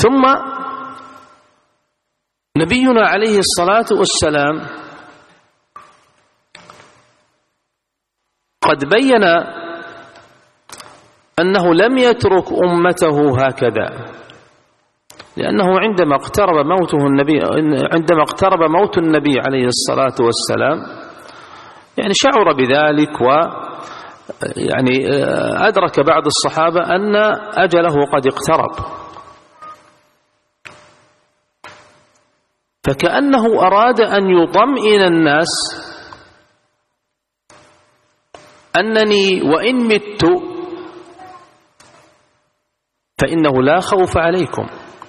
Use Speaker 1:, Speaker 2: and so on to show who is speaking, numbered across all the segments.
Speaker 1: ثم نبينا عليه الصلاة والسلام قد بين أنه لم يترك أمته هكذا، لأنه عندما اقترب موت النبي عليه الصلاة والسلام يعني شعر بذلك، ويعني أدرك بعض الصحابة أن أجله قد اقترب، فكأنه أراد أن يطمئن الناس أنني وإن مت فإنه لا خوف عليكم،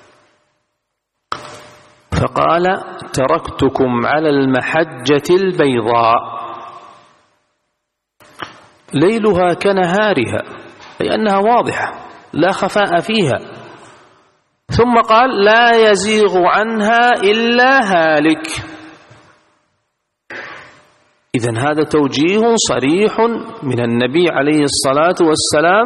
Speaker 1: فقال تركتكم على المحجة البيضاء ليلها كنهارها، أي أنها واضحة لا خفاء فيها. ثم قال لا يزيغ عنها إلا هالك. إذن هذا توجيه صريح من النبي عليه الصلاة والسلام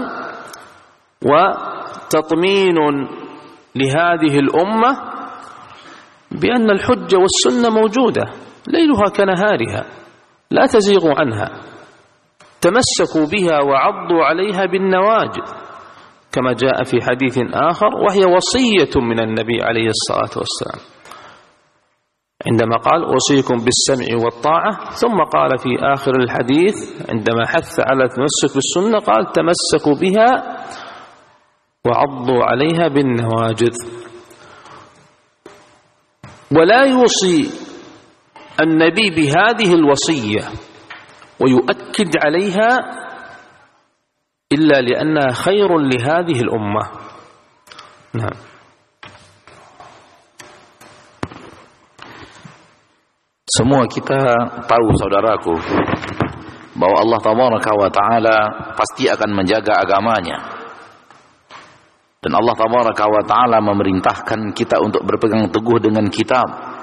Speaker 1: وتطمين لهذه الأمة بأن الحجة والسنة موجودة ليلها كنهارها لا تزيغ عنها، تمسكوا بها وعضوا عليها بالنواجذ كما جاء في حديث آخر، وهي وصية من النبي عليه الصلاة والسلام عندما قال أوصيكم بالسمع والطاعة، ثم قال في آخر الحديث عندما حث على التمسك بالسنة قال تمسكوا بها وعضوا عليها بالنواجذ. ولا يوصي النبي بهذه الوصية ويؤكد عليها إلا لأنها خير لهذه الأمة. نعم.
Speaker 2: Semua kita tahu saudaraku bahwa Allah Tabaraka wa Ta'ala pasti akan menjaga agamanya, dan Allah Tabaraka wa Ta'ala memerintahkan kita untuk berpegang teguh dengan kitab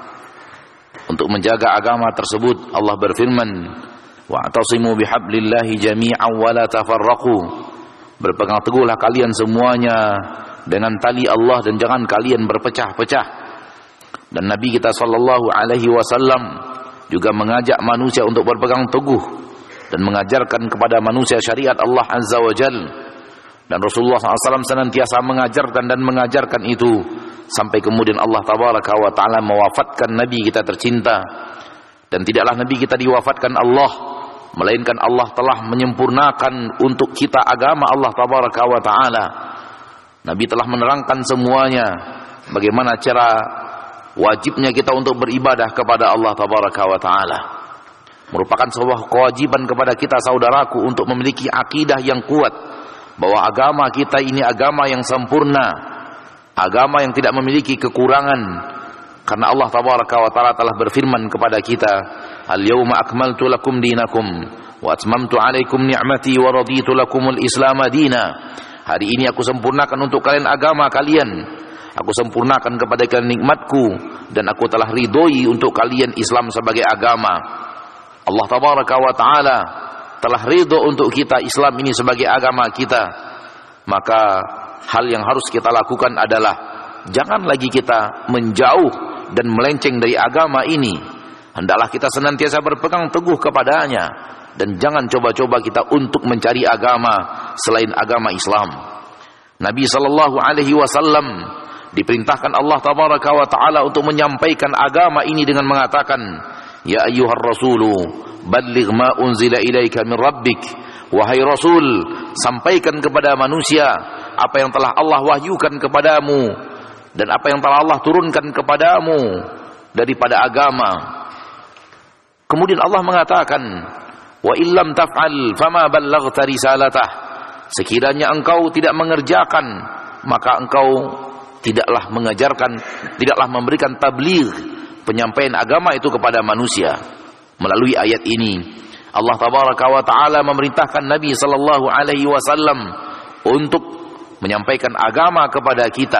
Speaker 2: untuk menjaga agama tersebut. Allah berfirman wa'tasimu bihablillahi jami'an wa la tafarraqu, berpegang teguhlah kalian semuanya dengan tali Allah dan jangan kalian berpecah-pecah. Dan Nabi kita sallallahu alaihi wasallam juga mengajak manusia untuk berpegang teguh dan mengajarkan kepada manusia syariat Allah Azza wa Jal. Dan Rasulullah SAW senantiasa mengajarkan dan mengajarkan itu sampai kemudian Allah Tabaraka wa Ta'ala mewafatkan Nabi kita tercinta. Dan tidaklah Nabi kita diwafatkan Allah, melainkan Allah telah menyempurnakan untuk kita agama Allah Tabaraka wa Ta'ala. Nabi telah menerangkan semuanya, bagaimana cara wajibnya kita untuk beribadah kepada Allah Tabaraka wa Ta'ala. Merupakan sebuah kewajiban kepada kita saudaraku untuk memiliki akidah yang kuat bahwa agama kita ini agama yang sempurna, agama yang tidak memiliki kekurangan, karena Allah Tabaraka wa Ta'ala telah berfirman kepada kita, al-yawma akmaltu lakum dinakum wa atmamtu alaikum ni'mati wa raditu lakumul islam dina. Hari ini aku sempurnakan untuk kalian agama kalian, aku sempurnakan kepada kalian nikmatku, dan aku telah ridhoi untuk kalian Islam sebagai agama. Allah Tabaraka wa Ta'ala telah ridho untuk kita Islam ini sebagai agama kita. Maka hal yang harus kita lakukan adalah jangan lagi kita menjauh dan melenceng dari agama ini. Hendaklah kita senantiasa berpegang teguh kepadanya, dan jangan coba-coba kita untuk mencari agama selain agama Islam. Nabi sallallahu alaihi wasallam diperintahkan Allah Tabaraka wa Ta'ala untuk menyampaikan agama ini dengan mengatakan, ya ayyuhar rasulu balligh ma unzila ilaika min rabbik. Wahai Rasul, sampaikan kepada manusia apa yang telah Allah wahyukan kepadamu dan apa yang telah Allah turunkan kepadamu daripada agama. Kemudian Allah mengatakan, wa illam taf'al fama ballaghta risalatah. Sekiranya engkau tidak mengerjakan, maka engkau tidaklah mengajarkan, tidaklah memberikan tabligh, penyampaian agama itu kepada manusia. Melalui ayat ini Allah Tabaraka wa Ta'ala memerintahkan Nabi sallallahu alaihi wasallam untuk menyampaikan agama kepada kita.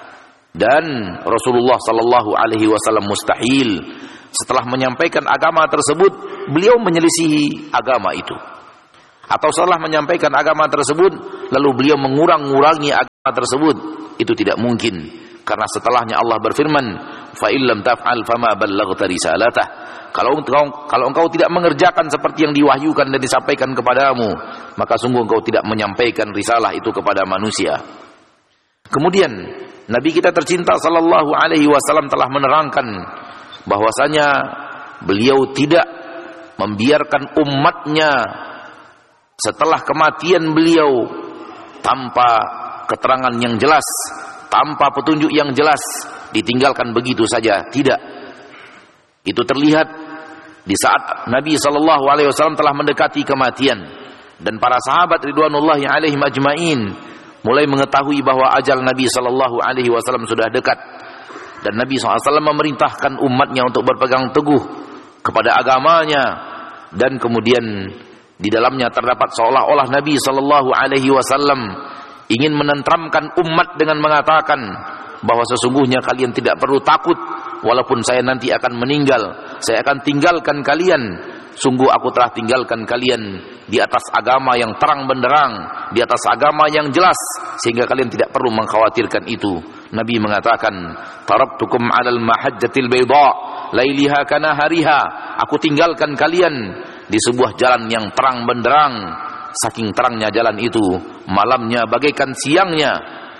Speaker 2: Dan Rasulullah sallallahu alaihi wasallam mustahil setelah menyampaikan agama tersebut beliau menyelisihi agama itu, atau setelah menyampaikan agama tersebut lalu beliau mengurang-ngurangi agama tersebut. Itu tidak mungkin, Karena setelahnya Allah berfirman, fa illam taf'al fama ballaghta risalatah. Kalau engkau tidak mengerjakan seperti yang diwahyukan dan disampaikan kepadamu, maka sungguh engkau tidak menyampaikan risalah itu kepada manusia. Kemudian Nabi kita tercinta sallallahu alaihi wasallam telah menerangkan bahwasanya beliau tidak membiarkan umatnya setelah kematian beliau tanpa keterangan yang jelas, tanpa petunjuk yang jelas, ditinggalkan begitu saja. Tidak. Itu terlihat di saat Nabi SAW telah mendekati kematian, dan para sahabat ridwanullahi alaihim ajmain mulai mengetahui bahwa ajal Nabi SAW sudah dekat, dan Nabi SAW memerintahkan umatnya untuk berpegang teguh kepada agamanya, dan kemudian di dalamnya terdapat seolah-olah Nabi SAW ingin menenteramkan umat dengan mengatakan bahwa sesungguhnya kalian tidak perlu takut, walaupun saya nanti akan meninggal, saya akan tinggalkan kalian. Sungguh aku telah tinggalkan kalian di atas agama yang terang benderang, di atas agama yang jelas, sehingga kalian tidak perlu mengkhawatirkan itu. Nabi mengatakan, taraktukum 'alal mahajjatil bayda lailiha kanahariha. Aku tinggalkan kalian di sebuah jalan yang terang benderang, saking terangnya jalan itu, malamnya bagaikan siangnya.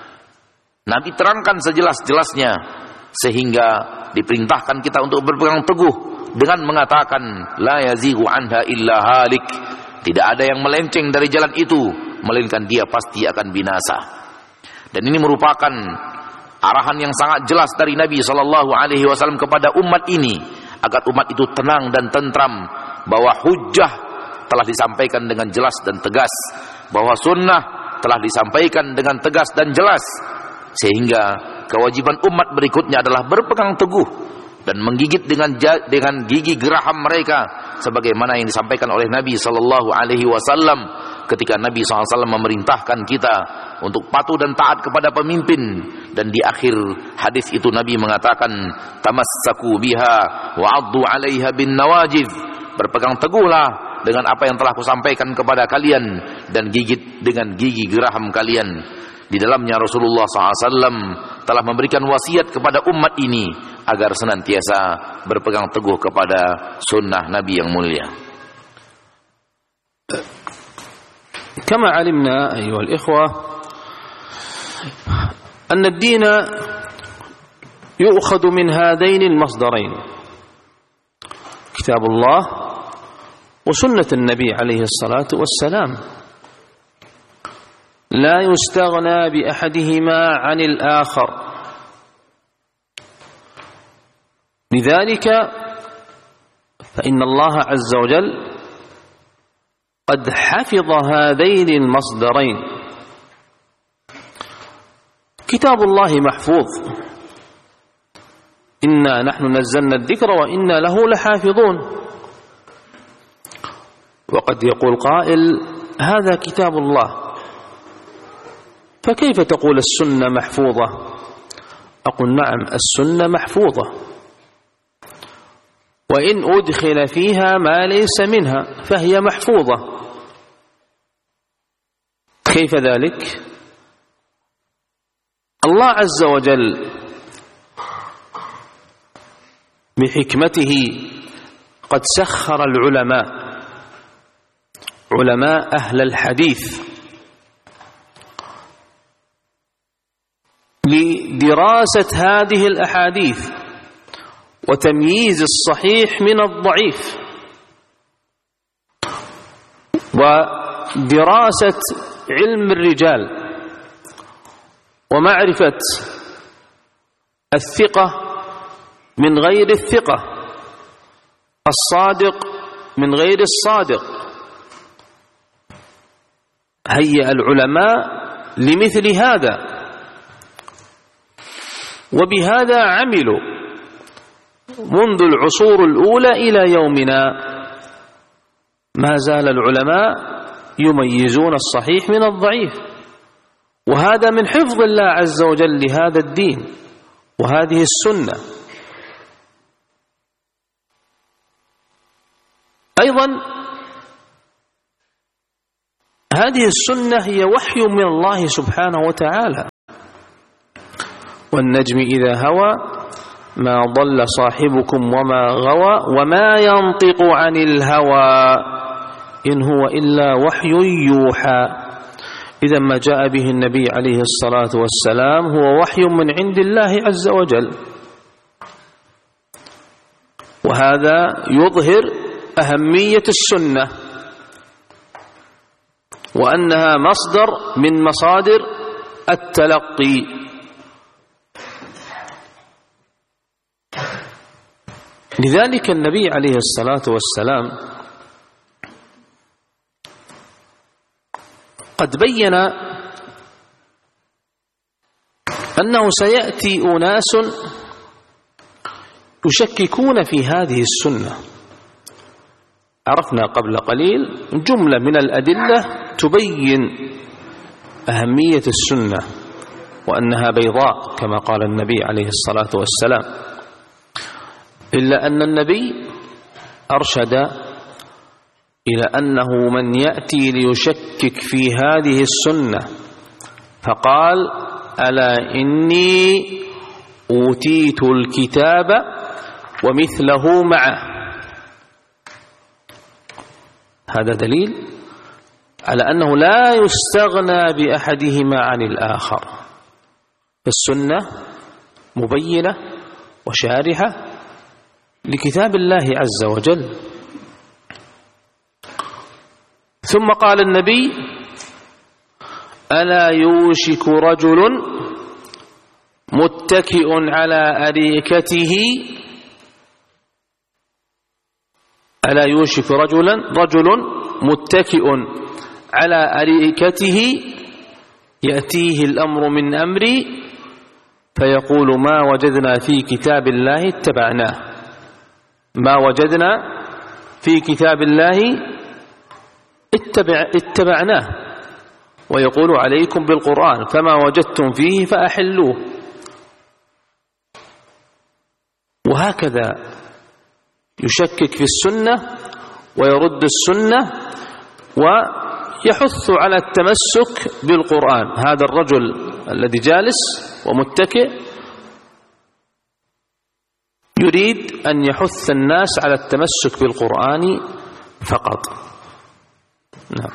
Speaker 2: Nabi terangkan sejelas-jelasnya, sehingga diperintahkan kita untuk berpegang teguh dengan mengatakan la yazighu anha illa halik. Tidak ada yang melenceng dari jalan itu melainkan dia pasti akan binasa. Dan ini merupakan arahan yang sangat jelas dari Nabi SAW kepada umat ini, agar umat itu tenang dan tentram bahwa hujjah telah disampaikan dengan jelas dan tegas, bahwa sunnah telah disampaikan dengan tegas dan jelas, sehingga kewajiban umat berikutnya adalah berpegang teguh dan menggigit dengan gigi geraham mereka, sebagaimana yang disampaikan oleh Nabi SAW ketika Nabi SAW memerintahkan kita untuk patuh dan taat kepada pemimpin. Dan di akhir hadis itu Nabi mengatakan, tamassaku biha wa 'addu 'alaiha bin nawajid. Berpegang teguhlah dengan apa yang telah kusampaikan kepada kalian dan gigit dengan gigi geraham kalian. Di dalamnya Rasulullah SAW telah memberikan wasiat kepada umat ini agar senantiasa berpegang teguh kepada sunnah Nabi yang mulia.
Speaker 1: كما علمنا أيها الإخوة أن الدين يؤخذ من هذين المصدرين، كتاب الله وسنة النبي عليه الصلاة والسلام. لا يستغنى بأحدهما عن الآخر. لذلك فإن الله عز وجل قد حفظ هذين المصدرين. كتاب الله محفوظ، إنا نحن نزلنا الذكر وإنا له لحافظون. وقد يقول قائل هذا كتاب الله، فكيف تقول السنة محفوظة؟ أقول نعم، السنة محفوظة، وإن أدخل فيها ما ليس منها فهي محفوظة. كيف ذلك؟ الله عز وجل بحكمته قد سخر العلماء، علماء أهل الحديث، لدراسة هذه الأحاديث وتمييز الصحيح من الضعيف، ودراسة علم الرجال، ومعرفة الثقة من غير الثقة، الصادق من غير الصادق. هيأ العلماء لمثل هذا، وبهذا عملوا منذ العصور الأولى إلى يومنا. ما زال العلماء يميزون الصحيح من الضعيف، وهذا من حفظ الله عز وجل لهذا الدين وهذه السنة. أيضا هذه السنة هي وحي من الله سبحانه وتعالى، والنجم إذا هوى ما ضل صاحبكم وما غوى وما ينطق عن الهوى إن هو إلا وحي يوحى. إذا ما جاء به النبي عليه الصلاة والسلام هو وحي من عند الله عز وجل، وهذا يظهر أهمية السنة وأنها مصدر من مصادر التلقي. لذلك النبي عليه الصلاة والسلام قد بين أنه سيأتي أناس يشككون في هذه السنة. عرفنا قبل قليل جملة من الأدلة تبين أهمية السنة وأنها بيضاء كما قال النبي عليه الصلاة والسلام، إلا أن النبي أرشد إلى أنه من يأتي ليشكك في هذه السنة فقال ألا إني أوتيت الكتاب ومثله معه. هذا دليل على أنه لا يستغنى بأحدهما عن الآخر، فالسنة مبينة وشارحة لكتاب الله عز وجل. ثم قال النبي ألا يوشك رجل متكئ على أريكته ألا يوشك رجل متكئ على أريكته يأتيه الأمر من أمري فيقول ما وجدنا في كتاب الله اتبعناه، ما وجدنا في كتاب الله اتبعناه، ويقول عليكم بالقرآن فما وجدتم فيه فأحلوه. وهكذا يشكك في السنة ويرد السنة ويحث على التمسك بالقرآن. هذا الرجل الذي جالس ومتكئ يريد أن يحث الناس على التمسك بالقرآن فقط. Nah.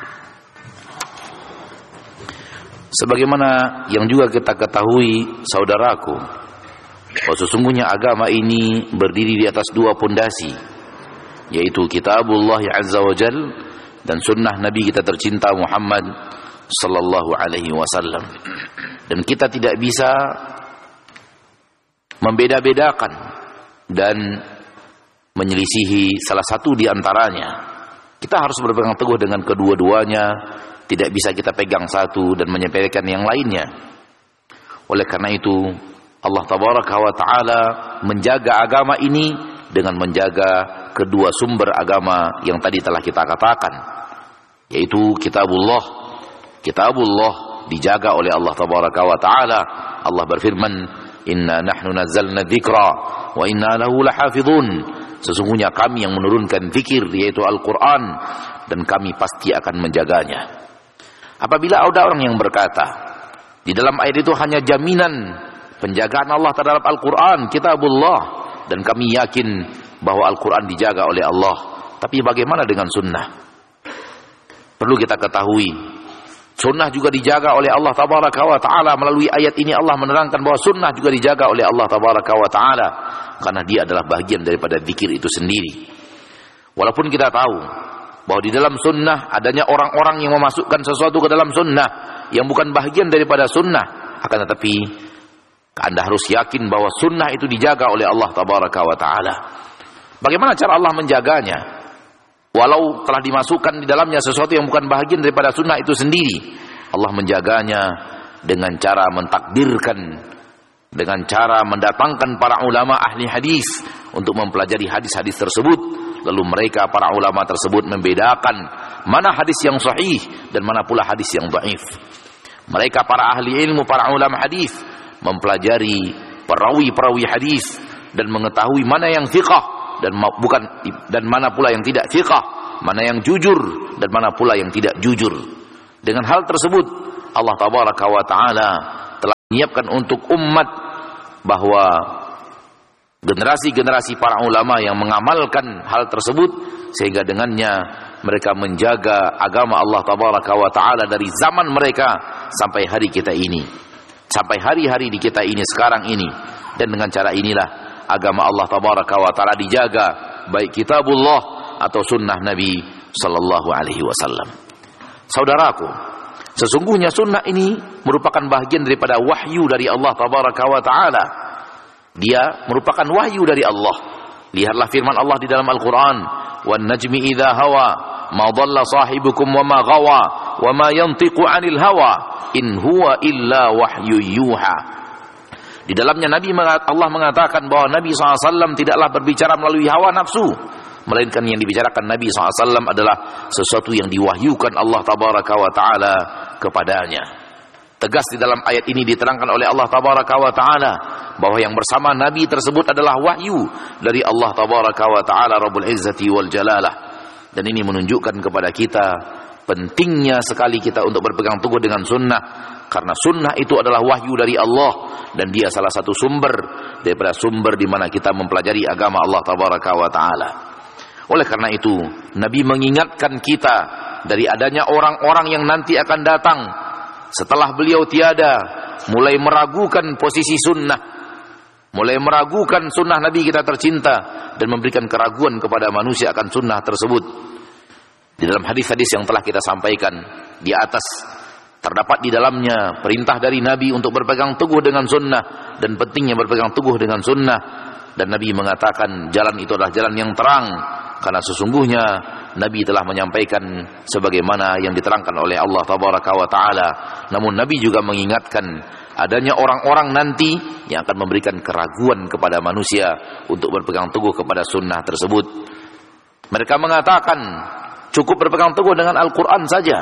Speaker 2: Sebagaimana yang juga kita ketahui, saudaraku, bahwa sesungguhnya agama ini berdiri di atas dua pondasi, yaitu kitabullah azza wa jal dan sunnah Nabi kita tercinta Muhammad sallallahu alaihi wasallam. Dan kita tidak bisa membeda-bedakan dan menyelisihi salah satu di antaranya. Kita harus berpegang teguh dengan kedua-duanya, tidak bisa kita pegang satu dan menyepelekan yang lainnya. Oleh karena itu Allah tabaraka wa ta'ala menjaga agama ini dengan menjaga kedua sumber agama yang tadi telah kita katakan, yaitu kitabullah. Kitabullah dijaga oleh Allah tabaraka wa ta'ala. Allah berfirman, inna nahnu nazzalna dzikra wa inna lahu lahafizun. Sesungguhnya kami yang menurunkan zikir, yaitu Al-Quran, dan kami pasti akan menjaganya. Apabila ada orang yang berkata di dalam ayat itu hanya jaminan penjagaan Allah terhadap Al-Quran, kitabullah, dan kami yakin bahwa Al-Quran dijaga oleh Allah, tapi bagaimana dengan sunnah? Perlu kita ketahui, sunnah juga dijaga oleh Allah tabaraka wa ta'ala. Melalui ayat ini Allah menerangkan bahwa sunnah juga dijaga oleh Allah tabaraka wa ta'ala, karena dia adalah bagian daripada zikir itu sendiri. Walaupun kita tahu bahwa di dalam sunnah adanya orang-orang yang memasukkan sesuatu ke dalam sunnah yang bukan bagian daripada sunnah, akan tetapi Anda harus yakin bahwa sunnah itu dijaga oleh Allah tabaraka wa ta'ala. Bagaimana cara Allah menjaganya? Walau telah dimasukkan di dalamnya sesuatu yang bukan bagian daripada sunnah itu sendiri, Allah menjaganya dengan cara mentakdirkan, dengan cara mendatangkan para ulama ahli hadis untuk mempelajari hadis-hadis tersebut. Lalu mereka, para ulama tersebut, membedakan mana hadis yang sahih dan mana pula hadis yang dhaif. Mereka, para ahli ilmu, para ulama hadis, mempelajari perawi-perawi hadis dan mengetahui mana yang thiqah dan mana pula yang tidak thiqah, mana yang jujur dan mana pula yang tidak jujur. Dengan hal tersebut Allah tabaraka wa ta'ala telah menyiapkan untuk umat bahwa generasi-generasi para ulama yang mengamalkan hal tersebut, sehingga dengannya mereka menjaga agama Allah Tabaraka wa Ta'ala dari zaman mereka sampai hari kita ini, sampai hari-hari di kita ini sekarang ini. Dan dengan cara inilah agama Allah Tabaraka wa Ta'ala dijaga, baik kitabullah atau sunnah Nabi sallallahu alaihi wasallam. Saudaraku, sesungguhnya sunnah ini merupakan bagian daripada wahyu dari Allah Tabaraka wa Ta'ala. Dia merupakan wahyu dari Allah. Lihatlah firman Allah di dalam Al-Quran, wan najmi idza hawa ma dhalla sahibukum wa ma ghawa wa ma yantiqu 'anil hawa in huwa illa wahyu yuha. Di dalamnya Allah mengatakan bahwa Nabi SAW tidaklah berbicara melalui hawa nafsu, melainkan yang dibicarakan Nabi SAW adalah sesuatu yang diwahyukan Allah Tabaraka wa Ta'ala kepadanya. Tegas di dalam ayat ini diterangkan oleh Allah Tabaraka wa Ta'ala bahwa yang bersama Nabi tersebut adalah wahyu dari Allah Tabaraka wa Ta'ala Rabbul Izzati wal Jalalah. Dan ini menunjukkan kepada kita pentingnya sekali kita untuk berpegang teguh dengan sunnah, karena sunnah itu adalah wahyu dari Allah, dan dia salah satu sumber daripada sumber di mana kita mempelajari agama Allah Tabaraka wa Ta'ala. Oleh karena itu, Nabi mengingatkan kita dari adanya orang-orang yang nanti akan datang setelah beliau tiada, mulai meragukan posisi sunnah, mulai meragukan sunnah Nabi kita tercinta, dan memberikan keraguan kepada manusia akan sunnah tersebut. Di dalam hadis-hadis yang telah kita sampaikan di atas, terdapat di dalamnya perintah dari Nabi untuk berpegang teguh dengan sunnah, dan pentingnya berpegang teguh dengan sunnah. Dan Nabi mengatakan jalan itu adalah jalan yang terang, karena sesungguhnya Nabi telah menyampaikan sebagaimana yang diterangkan oleh Allah Tabaraka wa Ta'ala. Namun Nabi juga mengingatkan adanya orang-orang nanti yang akan memberikan keraguan kepada manusia untuk berpegang teguh kepada sunnah tersebut. Mereka mengatakan cukup berpegang teguh dengan Al-Quran saja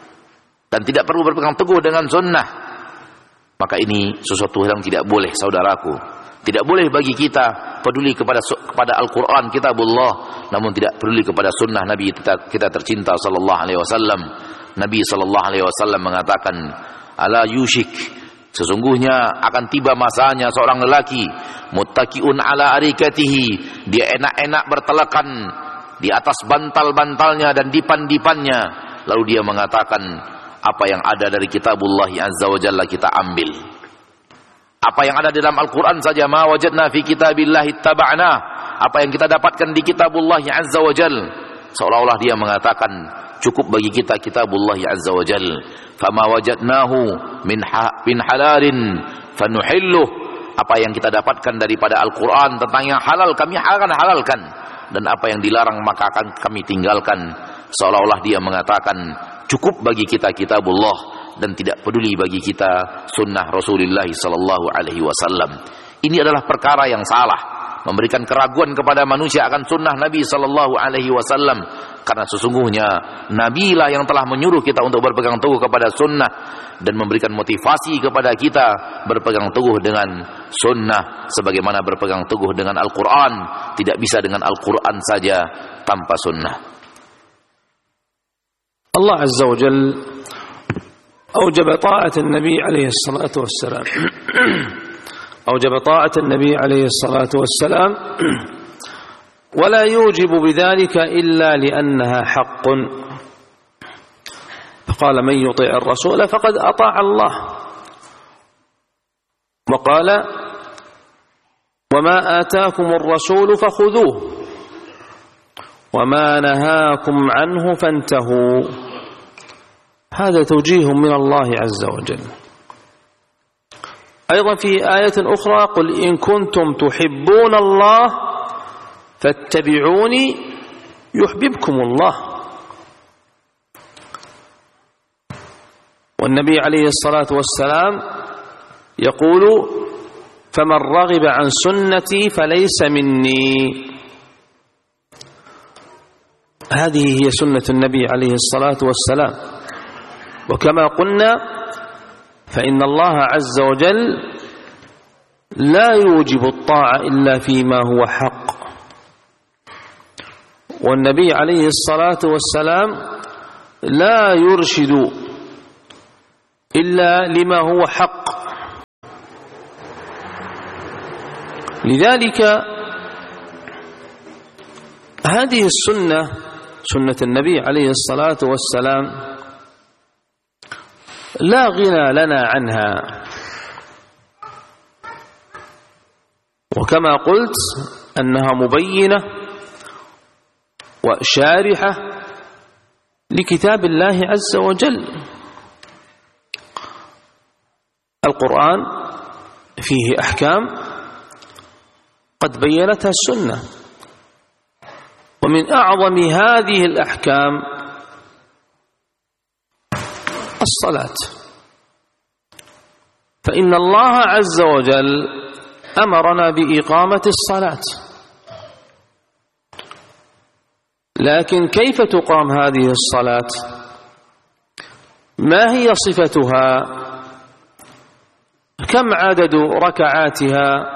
Speaker 2: dan tidak perlu berpegang teguh dengan sunnah. Maka ini sesuatu yang tidak boleh, saudaraku. Tidak boleh bagi kita peduli kepada Al-Quran, kitabullah, namun tidak peduli kepada sunnah Nabi kita tercinta sallallahu alaihi wasallam. Nabi sallallahu alaihi wasallam mengatakan, ala yushik, sesungguhnya akan tiba masanya seorang lelaki muttaqiun ala arikatihi, dia enak-enak bertelekan di atas bantal-bantalnya dan dipan-dipannya, lalu dia mengatakan, apa yang ada dari kitabullah azza wa jalla kita ambil. Apa yang ada di dalam Al-Quran saja, ma wajadna fi kitabillah ittaba'na, apa yang kita dapatkan di kitabullah azza wa jal. Seolah-olah dia mengatakan cukup bagi kita kitabullah azza wa jal. Fama wajadnahu min halalin fanuhilluh, apa yang kita dapatkan daripada Al-Quran tentang yang halal kami akan halalkan, dan apa yang dilarang maka akan kami tinggalkan. Seolah-olah dia mengatakan cukup bagi kita kitabullah dan tidak peduli bagi kita sunnah Rasulullah sallallahu alaihi wasallam. Ini adalah perkara yang salah, memberikan keraguan kepada manusia akan sunnah Nabi sallallahu alaihi wasallam, karena sesungguhnya Nabi lah yang telah menyuruh kita untuk berpegang teguh kepada sunnah dan memberikan motivasi kepada kita berpegang teguh dengan sunnah sebagaimana berpegang teguh dengan Al-Quran. Tidak bisa dengan Al-Quran saja tanpa sunnah.
Speaker 1: Allah azza wa jalla أوجب طاعة النبي عليه الصلاة والسلام أوجب طاعة النبي عليه الصلاة والسلام ولا يوجب بذلك إلا لأنها حق. فقال من يطيع الرسول فقد أطاع الله، وقال وما آتاكم الرسول فخذوه وما نهاكم عنه فانتهوا. هذا توجيه من الله عز وجل. أيضا في آية أخرى قل إن كنتم تحبون الله فاتبعوني يحببكم الله. والنبي عليه الصلاة والسلام يقول فمن رغب عن سنتي فليس مني. هذه هي سنة النبي عليه الصلاة والسلام. وكما قلنا فإن الله عز وجل لا يوجب الطاعة إلا فيما هو حق، والنبي عليه الصلاة والسلام لا يرشد إلا لما هو حق. لذلك هذه السنة سنة النبي عليه الصلاة والسلام لا غنى لنا عنها، وكما قلت أنها مبينة وشارحة لكتاب الله عز وجل. القرآن فيه أحكام قد بينتها السنة، ومن أعظم هذه الأحكام الصلاة، فإن الله عز وجل أمرنا بإقامة الصلاة، لكن كيف تقام هذه الصلاة؟ ما هي صفتها؟ كم عدد ركعاتها؟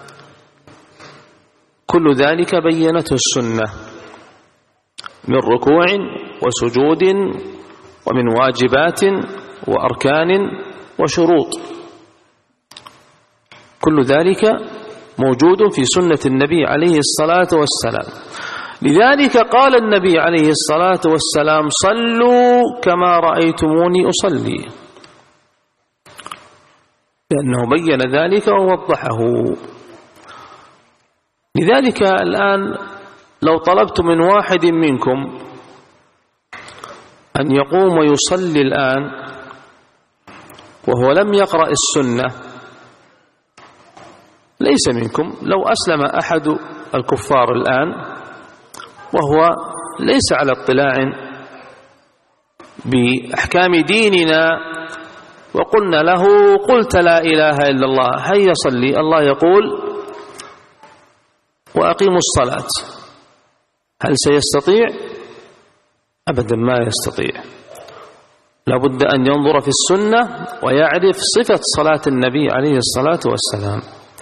Speaker 1: كل ذلك بينته السنة من ركوع وسجود ومن واجبات وأركان وشروط، كل ذلك موجود في سنة النبي عليه الصلاة والسلام. لذلك قال النبي عليه الصلاة والسلام: صلوا كما رأيتموني أصلي، لأنه بين ذلك ووضحه. لذلك الآن لو طلبت من واحد منكم أن يقوم ويصلي الآن وهو لم يقرأ السنة ليس منكم. لو أسلم أحد الكفار الآن وهو ليس على اطلاع بأحكام ديننا وقلنا له: قلت لا إله إلا الله، هيا صلي، الله يقول: وأقيموا الصلاة، هل سيستطيع؟ أبدا ما يستطيع. لابد أن ينظر في السنة ويعرف صفة صلاة النبي عليه الصلاة والسلام.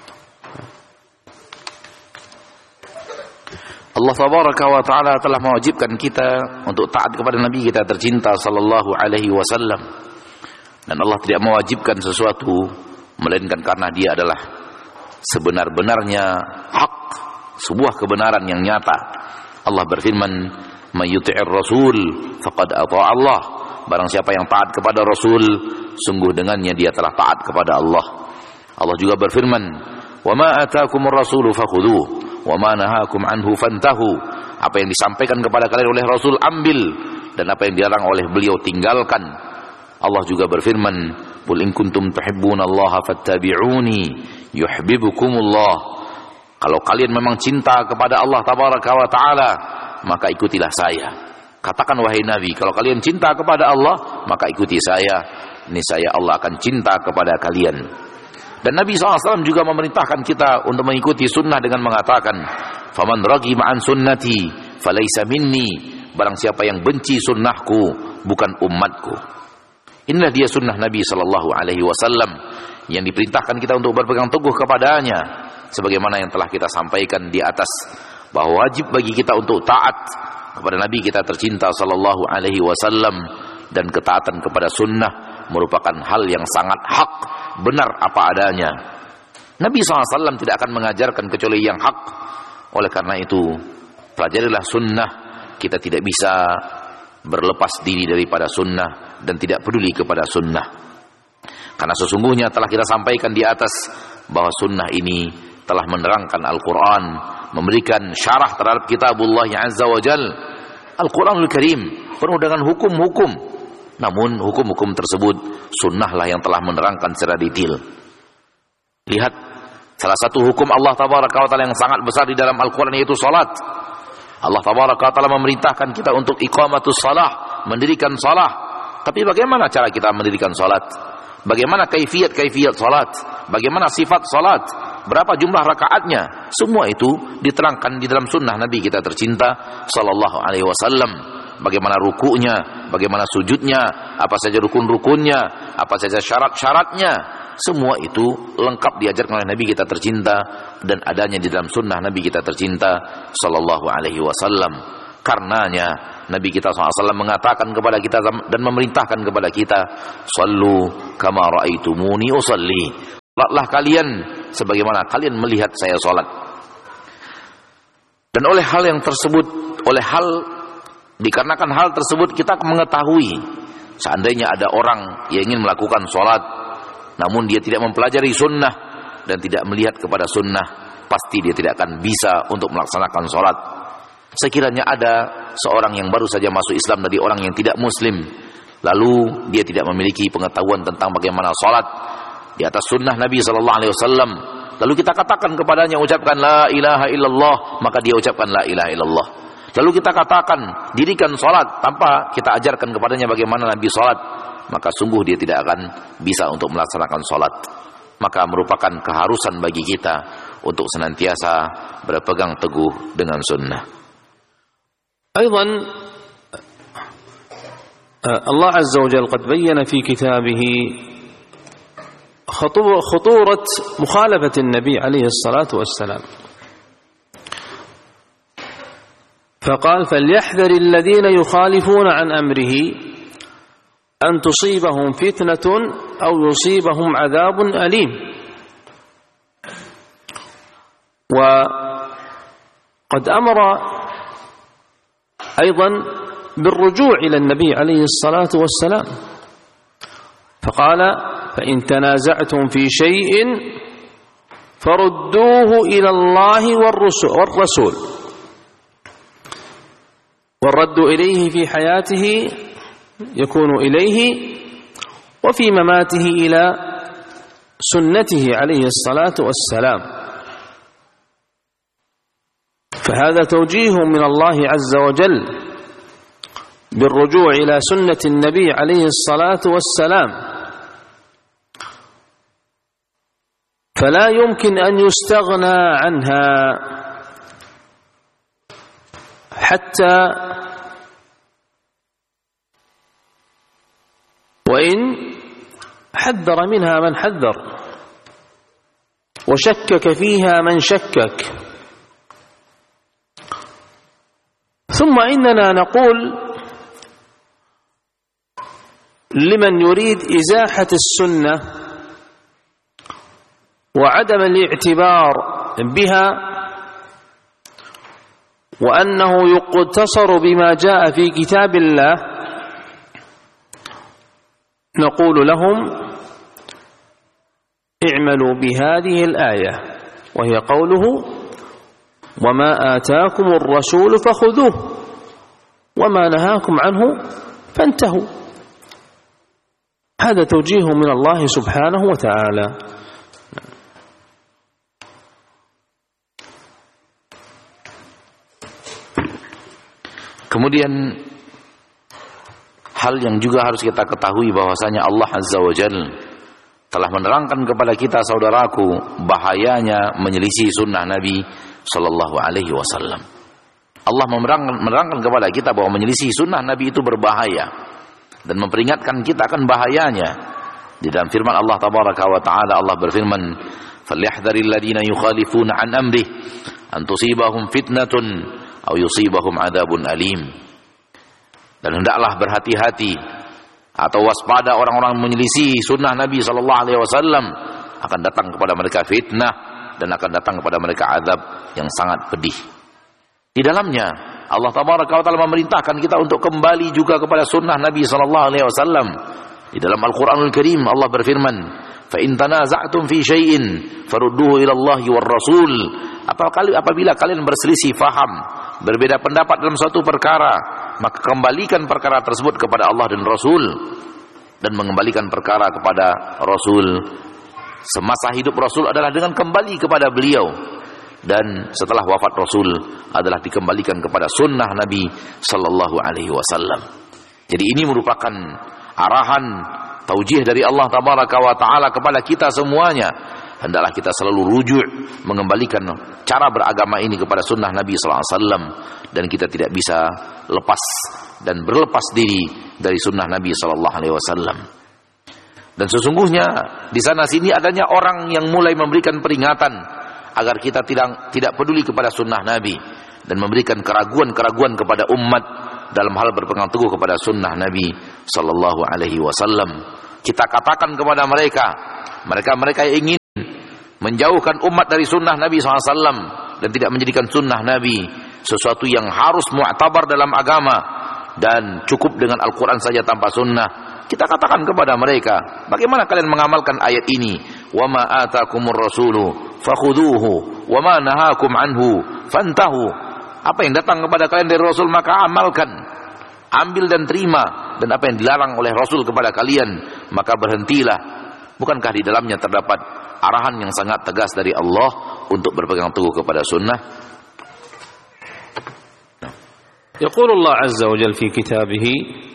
Speaker 2: Allah tabaraka wa ta'ala telah mewajibkan kita untuk taat kepada Nabi kita tercinta sallallahu alaihi wasallam. Dan Allah tidak mewajibkan sesuatu melainkan karena dia adalah sebenar-benarnya hak, sebuah kebenaran yang nyata. Allah berfirman: "May yuti'ir rasul faqad ata'a Allah." Barang siapa yang taat kepada Rasul, sungguh dengannya dia telah taat kepada Allah. Allah juga berfirman: "Wa ma ataakumur rasulu fakhudhuhu wa ma nahakum anhu fantahu." Apa yang disampaikan kepada kalian oleh Rasul, ambil, dan apa yang dilarang oleh beliau, tinggalkan. Allah juga berfirman: "Qul in kuntum tuhibbunallaha fattabi'uni yuhibbukumullah." Kalau kalian memang cinta kepada Allah tabaraka wa taala, maka ikutilah saya. Katakan wahai Nabi, kalau kalian cinta kepada Allah, maka ikuti saya. Niscaya Allah akan cinta kepada kalian. Dan Nabi SAW juga memerintahkan kita untuk mengikuti sunnah dengan mengatakan: "Faman raghiba an sunnati falaysa minni." Barang siapa yang benci sunnahku, bukan umatku. Inilah dia sunnah Nabi sallallahu alaihi wasallam yang diperintahkan kita untuk berpegang teguh kepadanya, sebagaimana yang telah kita sampaikan di atas, bahwa wajib bagi kita untuk taat kepada Nabi kita tercinta sallallahu alaihi wasallam, dan ketaatan kepada sunnah merupakan hal yang sangat hak, benar apa adanya. Nabi SAW tidak akan mengajarkan kecuali yang hak. Oleh karena itu, pelajarilah sunnah. Kita tidak bisa berlepas diri daripada sunnah dan tidak peduli kepada sunnah, karena sesungguhnya telah kita sampaikan di atas bahwa sunnah ini telah menerangkan Al-Quran, memberikan syarah terhadap kitabullah azza wa jal. Al-Quranul Karim penuh dengan hukum-hukum, namun hukum-hukum tersebut sunnahlah yang telah menerangkan secara detail. Lihat salah satu hukum Allah tabaraka wa taala yang sangat besar di dalam Al-Quran, yaitu salat. Allah tabaraka wa taala memerintahkan kita untuk iqamatus salah, mendirikan salah. Tapi bagaimana cara kita mendirikan salat? Bagaimana kaifiyat salat? Bagaimana sifat salat? Berapa jumlah rakaatnya? Semua itu diterangkan di dalam sunnah Nabi kita tercinta sallallahu alaihi wasallam. Bagaimana ruku'nya, bagaimana sujudnya, apa saja rukun-rukunnya, apa saja syarat-syaratnya, semua itu lengkap diajarkan oleh Nabi kita tercinta dan adanya di dalam sunnah Nabi kita tercinta sallallahu alaihi wasallam. Karenanya Nabi kita SAW mengatakan kepada kita dan memerintahkan kepada kita: "Sallu kama ra'aitumuni usalli." Salatlah kalian sebagaimana kalian melihat saya salat. Dan oleh hal yang tersebut, dikarenakan hal tersebut kita mengetahui seandainya ada orang yang ingin melakukan salat namun dia tidak mempelajari sunnah dan tidak melihat kepada sunnah, pasti dia tidak akan bisa untuk melaksanakan salat. Sekiranya ada seorang yang baru saja masuk Islam dari orang yang tidak muslim, lalu dia tidak memiliki pengetahuan tentang bagaimana salat di atas sunnah Nabi sallallahu alaihi wasallam, lalu kita katakan kepadanya ucapkan la ilaha illallah, maka dia ucapkan la ilaha illallah. Lalu kita katakan dirikan salat tanpa kita ajarkan kepadanya bagaimana Nabi salat, maka sungguh dia tidak akan bisa untuk melaksanakan salat. Maka merupakan keharusan bagi kita untuk senantiasa berpegang teguh dengan sunnah.
Speaker 1: أيضا الله عز وجل قد بين في كتابه خطورة مخالفة النبي عليه الصلاة والسلام، فقال فليحذر الذين يخالفون عن أمره أن تصيبهم فتنة أو يصيبهم عذاب أليم. وقد أمر أيضا بالرجوع إلى النبي عليه الصلاة والسلام، فقال فإن تنازعتم في شيء فردوه إلى الله والرسول، والرد إليه في حياته يكون إليه، وفي مماته إلى سنته عليه الصلاة والسلام. فهذا توجيه من الله عز وجل بالرجوع إلى سنة النبي عليه الصلاة والسلام، فلا يمكن أن يستغنى عنها حتى وإن حذر منها من حذر وشكك فيها من شكك. ثم إننا نقول لمن يريد إزاحة السنة وعدم الاعتبار بها وأنه يقتصر بما جاء في كتاب الله، نقول لهم اعملوا بهذه الآية، وهي قوله وما آتاكم الرسول فخذوه وما نهاكم عنه فانتهوا. هذا توجيه من الله سبحانه وتعالى.
Speaker 2: Kemudian hal yang juga harus kita ketahui bahwasanya Allah Azza wa Jalla telah menerangkan kepada kita saudaraku bahayanya menyelisih sunnah Nabi sallallahu alaihi wasallam. Allah menerangkan kepada kita bahwa menyelisih sunnah Nabi itu berbahaya dan memperingatkan kita akan bahayanya. Di dalam firman Allah tabaraka wa taala, Allah berfirman, "Falyahdharil ladzina yukhalifuna an amrih an tusibahum fitnatun aw yusibahum adzabun alim." Dan hendaklah berhati-hati atau waspada orang-orang menyelisih sunnah Nabi sallallahu alaihi wasallam, akan datang kepada mereka fitnah dan akan datang kepada mereka azab yang sangat pedih. Di dalamnya Allah tabaraka wa taala memerintahkan kita untuk kembali juga kepada sunnah Nabi sallallahu alaihi wasallam. Di dalam Al-Qur'anul Karim Allah berfirman, "Fa in tanaza'tum fi syai'in farudduhu ila Allahi war Rasul." Apabila kalian berselisih faham, berbeda pendapat dalam suatu perkara, maka kembalikan perkara tersebut kepada Allah dan Rasul, dan mengembalikan perkara kepada Rasul semasa hidup Rasul adalah dengan kembali kepada beliau, dan setelah wafat Rasul adalah dikembalikan kepada sunnah Nabi sallallahu alaihi wasallam. Jadi ini merupakan arahan taujih dari Allah tabaraka wa taala kepada kita semuanya. Hendaklah kita selalu rujuk mengembalikan cara beragama ini kepada sunnah Nabi sallallahu alaihi wasallam, dan kita tidak bisa lepas dan berlepas diri dari sunnah Nabi sallallahu alaihi wasallam. Dan sesungguhnya di sana sini adanya orang yang mulai memberikan peringatan agar kita tidak peduli kepada sunnah Nabi dan memberikan keraguan-keraguan kepada umat dalam hal berpegang teguh kepada sunnah Nabi sallallahu alaihi wasallam. Kita katakan kepada mereka yang ingin menjauhkan umat dari sunnah Nabi SAW dan tidak menjadikan sunnah Nabi sesuatu yang harus mu'tabar dalam agama dan cukup dengan Al-Quran saja tanpa sunnah, kita katakan kepada mereka, bagaimana kalian mengamalkan ayat ini? Wa ma atakumur rasulu fakhuduhu wa ma nahakum anhu fantahu. Apa yang datang kepada kalian dari Rasul maka amalkan, ambil dan terima, dan apa yang dilarang oleh Rasul kepada kalian maka berhentilah. Bukankah di dalamnya terdapat arahan yang sangat tegas dari Allah untuk berpegang teguh kepada sunnah?
Speaker 1: يقول الله عز وجل في كتابه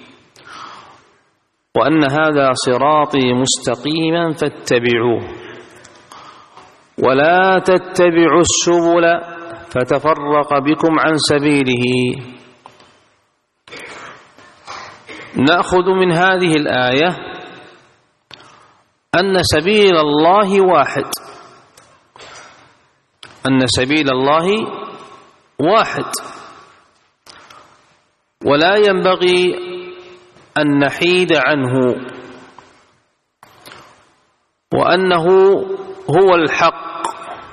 Speaker 1: وأن هذا صراطي مستقيما فاتبعوه ولا تتبعوا السبل فتفرق بكم عن سبيله. نأخذ من هذه الآية أن سبيل الله واحد، أن سبيل الله واحد، ولا ينبغي أن نحيد عنه، وأنه هو الحق.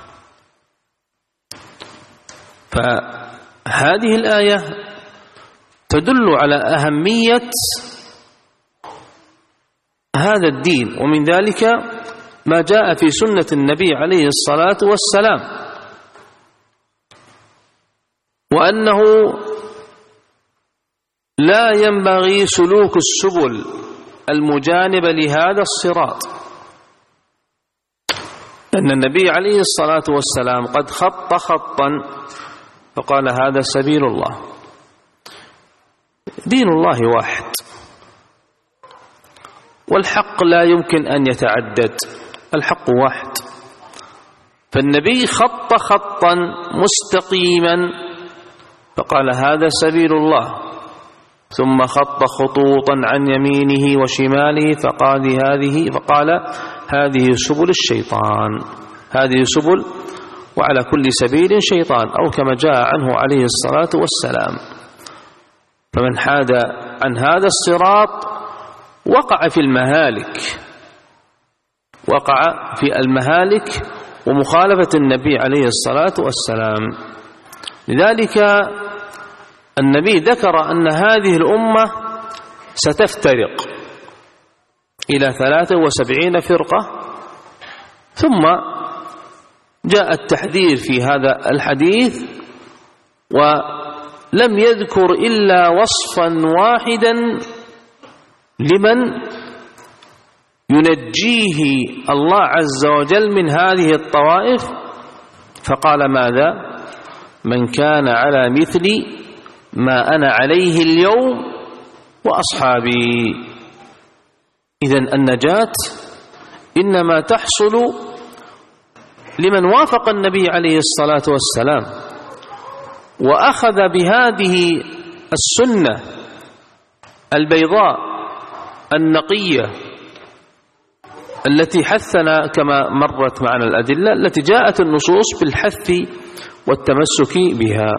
Speaker 1: فهذه الآية تدل على أهمية هذا الدين، ومن ذلك ما جاء في سنة النبي عليه الصلاة والسلام، وأنه لا ينبغي سلوك السبل المجانبة لهذا الصراط، أن النبي عليه الصلاة والسلام قد خط خطا فقال هذا سبيل الله. دين الله واحد، والحق لا يمكن أن يتعدد، الحق واحد. فالنبي خط خطا مستقيما فقال هذا سبيل الله، ثم خط خطوطا عن يمينه وشماله فقال هذه سبل الشيطان، هذه سبل وعلى كل سبيل شيطان، أو كما جاء عنه عليه الصلاة والسلام. فمن حاد عن هذا الصراط وقع في المهالك، وقع في المهالك ومخالفة النبي عليه الصلاة والسلام. لذلك النبي ذكر أن هذه الأمة ستفترق إلى 73 فرقة، ثم جاء التحذير في هذا الحديث، ولم يذكر إلا وصفا واحدا لمن ينجيه الله عز وجل من هذه الطوائف، فقال ماذا؟ من كان على مثل ما أنا عليه اليوم وأصحابي. إذن النجاة إنما تحصل لمن وافق النبي عليه الصلاة والسلام وأخذ بهذه السنة البيضاء النقية التي حثنا كما مرت معنا الأدلة التي جاءت النصوص بالحث والتمسك بها.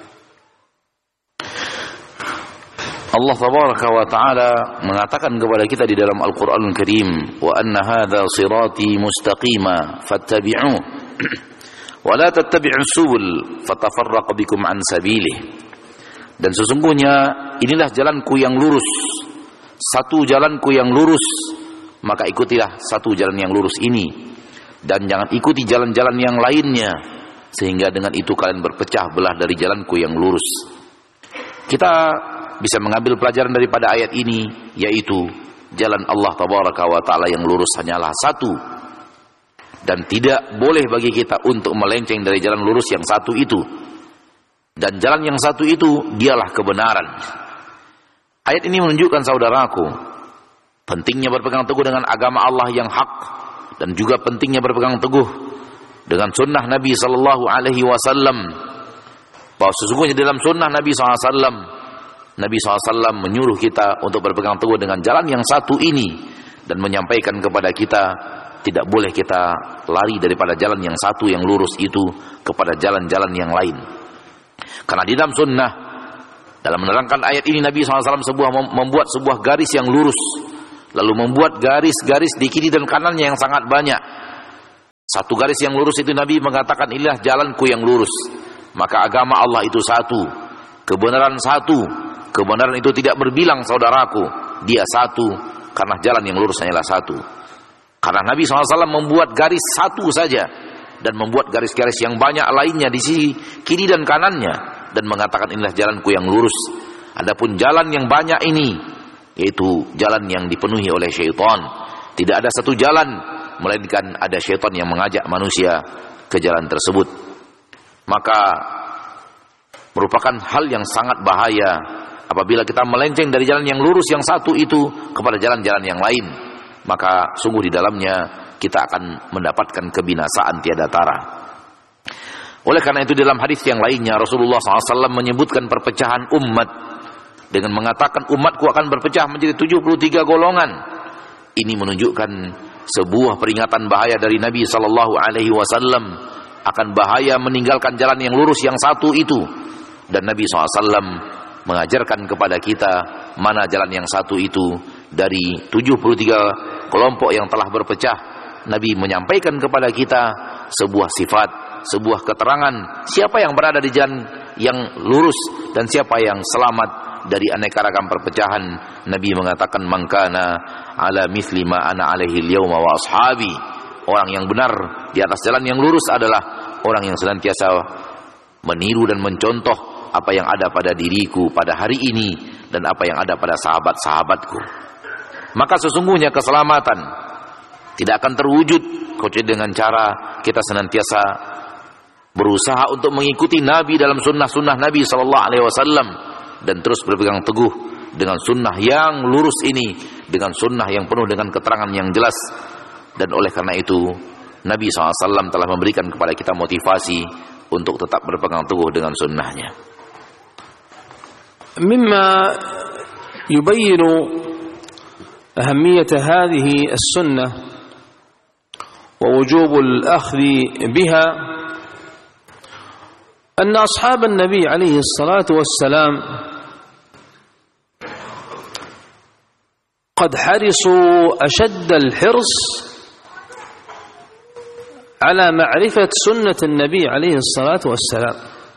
Speaker 2: Allah tabaraka wa ta'ala mengatakan kepada kita di dalam Al-Qur'anul Karim, wa anna hadza sirati mustaqima fattabi'uhu wa la tattabi'us subul fatafarraqu bikum an sabilihi. Dan sesungguhnya inilah jalanku yang lurus, satu jalanku yang lurus, maka ikutilah satu jalan yang lurus ini, dan jangan ikuti jalan-jalan yang lainnya, sehingga dengan itu kalian berpecah belah dari jalanku yang lurus. Kita bisa mengambil pelajaran daripada ayat ini, yaitu jalan Allah tabaraka wa ta'ala yang lurus hanyalah satu, dan tidak boleh bagi kita untuk melenceng dari jalan lurus yang satu itu, dan jalan yang satu itu dialah kebenaran. Ayat ini menunjukkan, saudaraku, pentingnya berpegang teguh dengan agama Allah yang hak, dan juga pentingnya berpegang teguh dengan sunnah Nabi sallallahu alaihi wasallam, bahwa sesungguhnya dalam sunnah Nabi sallallahu alaihi wasallam, Nabi SAW menyuruh kita untuk berpegang teguh dengan jalan yang satu ini, dan menyampaikan kepada kita tidak boleh kita lari daripada jalan yang satu yang lurus itu kepada jalan-jalan yang lain. Karena di dalam sunnah, dalam menerangkan ayat ini, Nabi SAW membuat sebuah garis yang lurus, lalu membuat garis-garis di kiri dan kanannya yang sangat banyak, Satu garis yang lurus itu Nabi mengatakan inilah jalanku yang lurus. Maka agama Allah itu satu, kebenaran satu. Kebenaran itu tidak berbilang saudaraku, dia satu, karena jalan yang lurus hanyalah satu. Karena Nabi SAW membuat garis satu saja dan membuat garis-garis yang banyak lainnya di sisi kiri dan kanannya dan mengatakan inilah jalanku yang lurus. Adapun jalan yang banyak ini yaitu jalan yang dipenuhi oleh syaitan. Tidak ada satu jalan melainkan ada syaitan yang mengajak manusia ke jalan tersebut. Maka merupakan hal yang sangat bahaya apabila kita melenceng dari jalan yang lurus yang satu itu kepada jalan-jalan yang lain. Maka sungguh di dalamnya kita akan mendapatkan kebinasaan tiada tara. Oleh karena itu dalam hadis yang lainnya Rasulullah SAW menyebutkan perpecahan umat dengan mengatakan umatku akan berpecah menjadi 73 golongan. Ini menunjukkan sebuah peringatan bahaya dari Nabi SAW akan bahaya meninggalkan jalan yang lurus yang satu itu. Dan Nabi SAW mengajarkan kepada kita mana jalan yang satu itu. Dari 73 kelompok yang telah berpecah, Nabi menyampaikan kepada kita sebuah sifat, sebuah keterangan siapa yang berada di jalan yang lurus dan siapa yang selamat dari aneka ragam perpecahan. Nabi mengatakan mangkana ala mithli ma ana alaihi al-yawma wa ashabi. Orang yang benar di atas jalan yang lurus adalah orang yang senantiasa meniru dan mencontoh apa yang ada pada diriku pada hari ini dan apa yang ada pada sahabat-sahabatku. Maka sesungguhnya keselamatan tidak akan terwujud kecuali dengan cara kita senantiasa berusaha untuk mengikuti Nabi dalam sunnah-sunnah Nabi SAW dan terus berpegang teguh dengan sunnah yang lurus ini, dengan sunnah yang penuh dengan keterangan yang jelas. Dan oleh karena itu Nabi SAW telah memberikan kepada kita motivasi untuk tetap berpegang teguh dengan sunnahnya.
Speaker 1: Mimma yubayyinu أهمية هذه السنة ووجوب الأخذ بها أن أصحاب النبي عليه الصلاة والسلام قد حرصوا أشد الحرص على معرفة سنة النبي عليه الصلاة والسلام.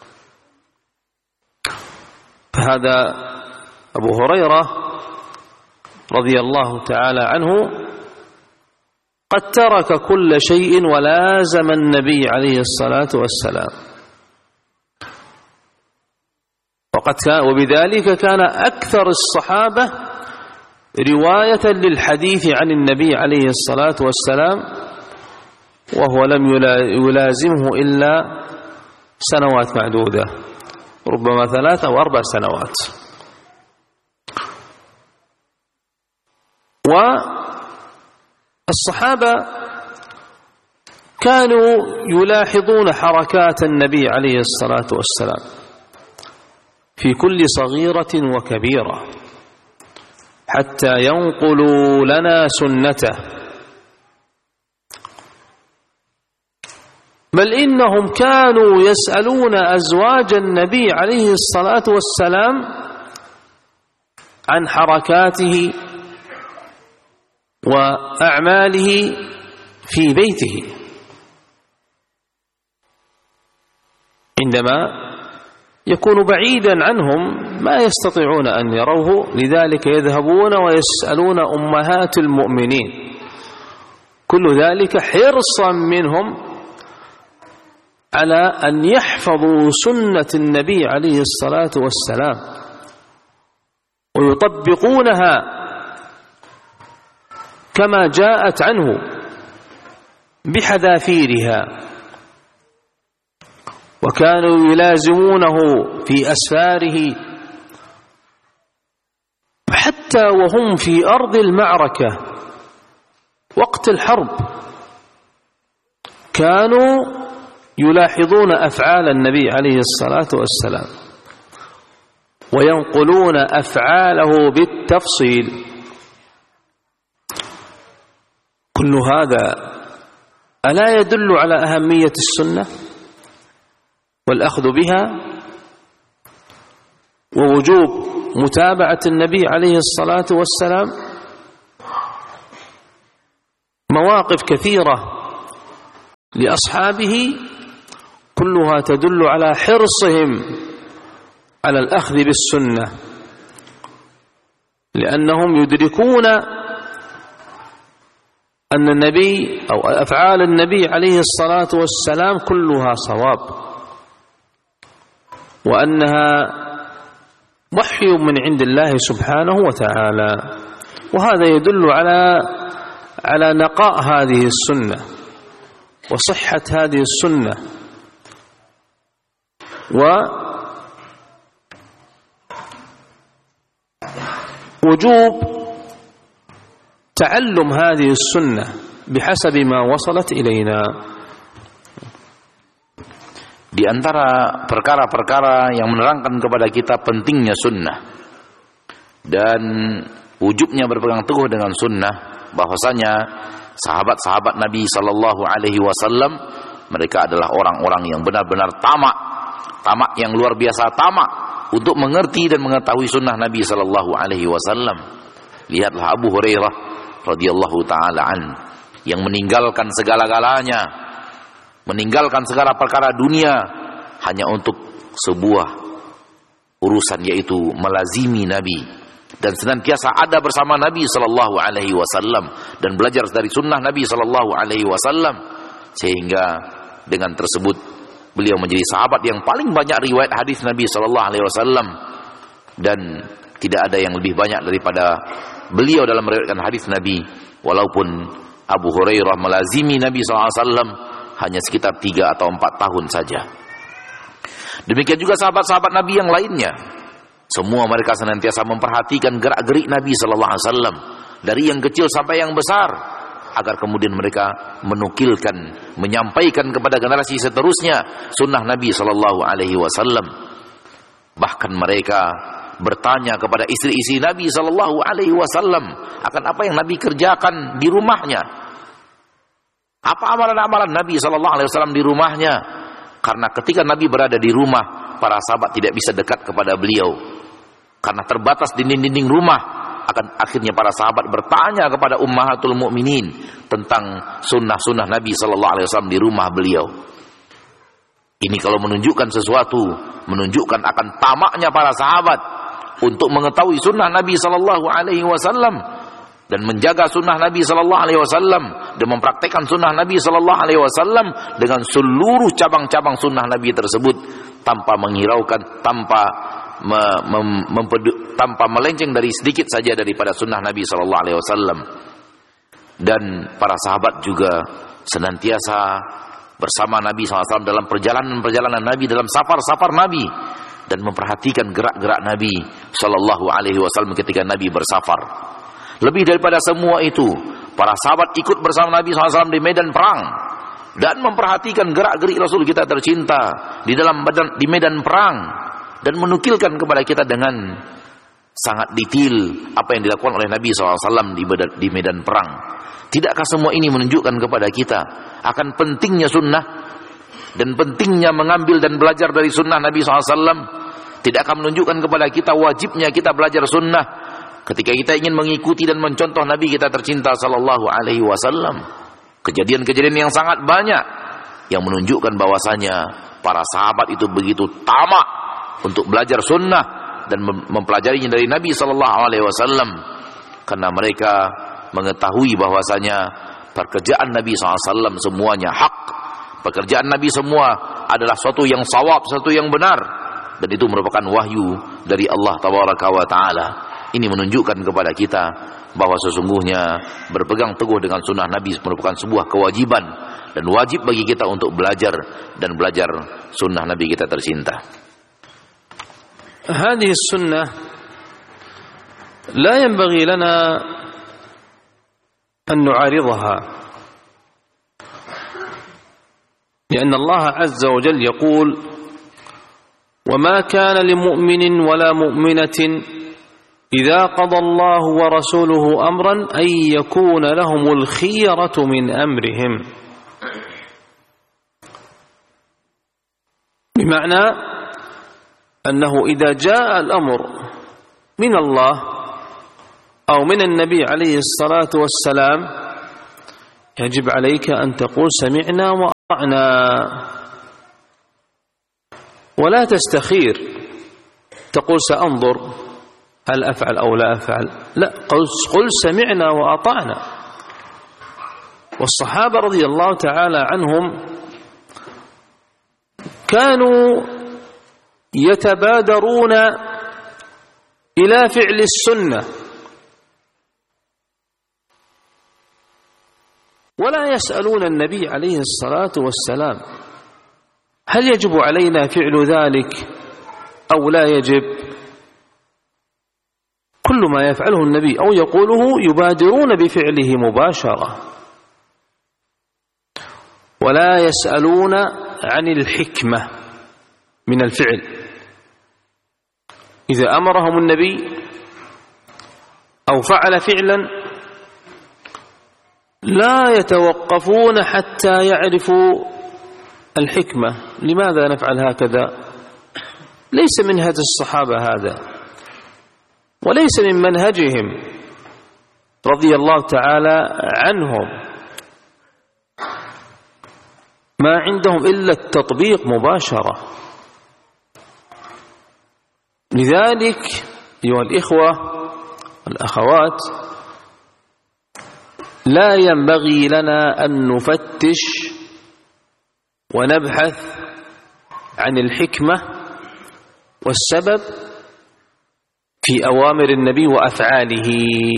Speaker 1: فهذا أبو هريرة رضي الله تعالى عنه قد ترك كل شيء ولازم النبي عليه الصلاة والسلام، وبذلك كان أكثر الصحابة رواية للحديث عن النبي عليه الصلاة والسلام، وهو لم يلازمه إلا سنوات معدودة، ربما 3 أو 4 سنوات. والصحابة كانوا يلاحظون حركات النبي عليه الصلاة والسلام في كل صغيرة وكبيرة حتى ينقلوا لنا سنته، بل إنهم كانوا يسألون أزواج النبي عليه الصلاة والسلام عن حركاته وأعماله في بيته عندما يكون بعيدا عنهم ما يستطيعون أن يروه، لذلك يذهبون ويسألون أمهات المؤمنين. كل ذلك حرصا منهم على أن يحفظوا سنة النبي عليه الصلاة والسلام ويطبقونها كما جاءت عنه بحذافيرها، وكانوا يلازمونه في أسفاره حتى وهم في أرض المعركة وقت الحرب، كانوا يلاحظون أفعال النبي عليه الصلاة والسلام وينقلون أفعاله بالتفصيل. كل هذا ألا يدل على أهمية السنة والأخذ بها ووجوب متابعة النبي عليه الصلاة والسلام؟ مواقف كثيرة لأصحابه كلها تدل على حرصهم على الأخذ بالسنة، لأنهم يدركون أن النبي أو أفعال النبي عليه الصلاة والسلام كلها صواب، وأنها وحي من عند الله سبحانه وتعالى. وهذا يدل على نقاء هذه السنة وصحة هذه السنة ووجوب تعلم هذه السنة بحسب ما وصلت إلينا.
Speaker 2: Di antara perkara-perkara yang menerangkan kepada kita pentingnya sunnah dan wujubnya berpegang teguh dengan sunnah, bahwasanya sahabat-sahabat Nabi sallallahu alaihi wasallam mereka adalah orang-orang yang benar-benar tamak yang luar biasa, tamak untuk mengerti dan mengetahui sunnah Nabi sallallahu alaihi wasallam. Lihatlah Abu Hurairah radhiyallahu taala an yang meninggalkan segala-galanya, meninggalkan segala perkara dunia hanya untuk sebuah urusan, yaitu melazimi Nabi dan senantiasa ada bersama Nabi sallallahu alaihi wasallam dan belajar dari sunnah Nabi sallallahu alaihi wasallam, sehingga dengan tersebut beliau menjadi sahabat yang paling banyak riwayat hadis Nabi sallallahu alaihi wasallam, dan tidak ada yang lebih banyak daripada beliau dalam meriwayatkan hadis Nabi. Walaupun Abu Hurairah melazimi Nabi sallallahu alaihi wasallam hanya sekitar 3 atau 4 tahun saja. Demikian juga sahabat-sahabat Nabi yang lainnya. Semua mereka senantiasa memperhatikan gerak-gerik Nabi sallallahu alaihi wasallam dari yang kecil sampai yang besar, agar kemudian mereka menukilkan, menyampaikan kepada generasi seterusnya sunnah Nabi sallallahu alaihi wasallam. Bahkan mereka bertanya kepada istri-istri Nabi sallallahu alaihi wasallam akan apa yang Nabi kerjakan di rumahnya. Apa amalan-amalan Nabi sallallahu alaihi wasallam di rumahnya? Karena ketika Nabi berada di rumah, para sahabat tidak bisa dekat kepada beliau karena terbatas dinding-dinding rumah. Akhirnya para sahabat bertanya kepada ummahatul mukminin tentang sunnah-sunnah Nabi sallallahu alaihi wasallam di rumah beliau. Ini kalau menunjukkan sesuatu, menunjukkan akan tamaknya para sahabat untuk mengetahui sunnah Nabi sallallahu alaihi wasallam dan menjaga sunnah Nabi sallallahu alaihi wasallam dan mempraktekkan sunnah Nabi sallallahu alaihi wasallam dengan seluruh cabang-cabang sunnah Nabi tersebut, tanpa menghiraukan, tanpa melenceng dari sedikit saja daripada sunnah Nabi sallallahu alaihi wasallam. Dan para sahabat juga senantiasa bersama Nabi sallallahu alaihi wasallam dalam perjalanan-perjalanan Nabi, dalam safar-safar Nabi, dan memperhatikan gerak-gerak Nabi sallallahu alaihi wasallam ketika Nabi bersafar. Lebih daripada semua itu, para sahabat ikut bersama Nabi SAW di medan perang dan memperhatikan gerak-gerik Rasul kita tercinta di medan perang, dan menukilkan kepada kita dengan sangat detail apa yang dilakukan oleh Nabi SAW di medan perang. Tidakkah semua ini menunjukkan kepada kita akan pentingnya sunnah dan pentingnya mengambil dan belajar dari sunnah Nabi SAW? Tidakkah menunjukkan kepada kita wajibnya kita belajar sunnah ketika kita ingin mengikuti dan mencontoh Nabi kita tercinta sallallahu alaihi wasallam? Kejadian-kejadian yang sangat banyak yang menunjukkan bahwasanya para sahabat itu begitu tamak untuk belajar sunnah dan mempelajarinya dari Nabi sallallahu alaihi wasallam, karena mereka mengetahui bahwasanya pekerjaan Nabi sallallahu alaihi wasallam semuanya hak. Pekerjaan Nabi semua adalah sesuatu yang shawab, sesuatu yang benar, dan itu merupakan wahyu dari Allah tabaraka wa taala. Ini menunjukkan kepada kita bahwa sesungguhnya berpegang teguh dengan sunnah Nabi merupakan sebuah kewajiban dan wajib bagi kita untuk belajar dan belajar sunnah Nabi kita tercinta.
Speaker 1: هذه السنة لا ينبغي لنا أن نعارضها، لأن الله عز وجل يقول: وما كان لمؤمن ولا مؤمنة إذا قضى الله ورسوله أمرا أن يكون لهم الخيرة من أمرهم. بمعنى أنه إذا جاء الأمر من الله أو من النبي عليه الصلاة والسلام يجب عليك أن تقول سمعنا ولا تستخير تقول سأنظر هل أفعل أو لا أفعل، لا، قل سمعنا وأطعنا. والصحابة رضي الله تعالى عنهم كانوا يتبادرون إلى فعل السنة ولا يسألون النبي عليه الصلاة والسلام هل يجب علينا فعل ذلك أو لا يجب. كل ما يفعله النبي أو يقوله يبادرون بفعله مباشرة ولا يسألون عن الحكمة من الفعل. إذا أمرهم النبي أو فعل فعلا لا يتوقفون حتى يعرفوا الحكمة، لماذا نفعل هكذا؟ ليس منهج الصحابة هذا، وليس من منهجهم رضي الله تعالى عنهم. ما عندهم إلا التطبيق مباشرة. لذلك أيها الإخوة والأخوات لا ينبغي لنا أن نفتش ونبحث عن الحكمة والسبب في أوامر النبي وأفعاله،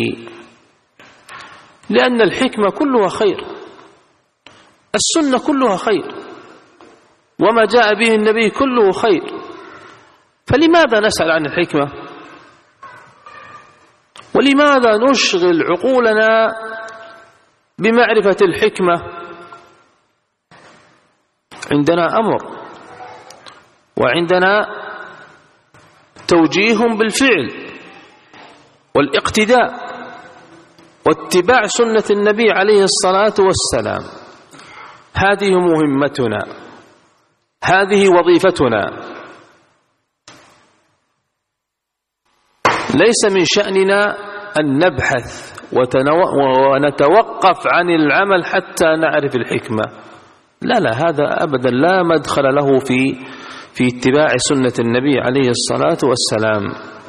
Speaker 1: لأن الحكمة كلها خير، السنة كلها خير، وما جاء به النبي كله خير، فلماذا نسأل عن الحكمة؟ ولماذا نشغل عقولنا بمعرفة الحكمة؟ عندنا أمر وعندنا توجيه بالفعل والاقتداء واتباع سنة النبي عليه الصلاة والسلام. هذه مهمتنا، هذه وظيفتنا. ليس من شأننا أن نبحث ونتوقف عن العمل حتى نعرف الحكمة، لا، هذا أبدا لا مدخل له في اتباع سنة النبي عليه الصلاة والسلام.